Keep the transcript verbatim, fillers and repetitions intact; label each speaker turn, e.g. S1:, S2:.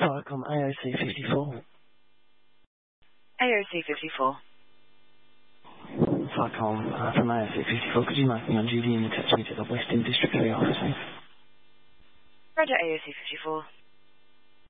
S1: Viacom A O C fifty-four.
S2: A O C fifty-four.
S1: Viacom uh, from A O C fifty-four. Could you mark me on duty and attach me to the Western District three office?
S2: Roger, A O C fifty-four.